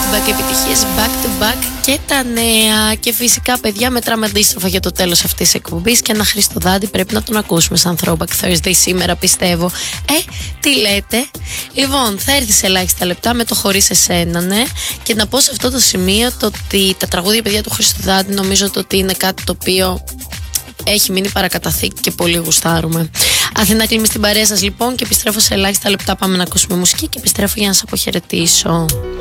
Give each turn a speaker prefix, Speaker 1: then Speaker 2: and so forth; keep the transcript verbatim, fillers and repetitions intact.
Speaker 1: back επιτυχίες back to back και τα νέα. Και φυσικά, παιδιά, μετράμε αντίστροφα για το τέλος αυτής της εκπομπής. Και ένα Χριστοδάντη πρέπει να τον ακούσουμε σαν Throwback Thursday σήμερα, πιστεύω. Ε, τι λέτε? Λοιπόν, θα έρθει σε ελάχιστα λεπτά με το Χωρίς Εσένα, ναι. Και να πω σε αυτό το σημείο το ότι τα τραγούδια, παιδιά, του Χριστοδάντη νομίζω το ότι είναι κάτι το οποίο έχει μείνει παρακαταθήκη και πολύ γουστάρουμε. Αθηνά Κλίμη στην παρέα σας λοιπόν, και επιστρέφω σε ελάχιστα λεπτά. Πάμε να ακούσουμε μουσική και επιστρέφω για να σας αποχαιρετήσω.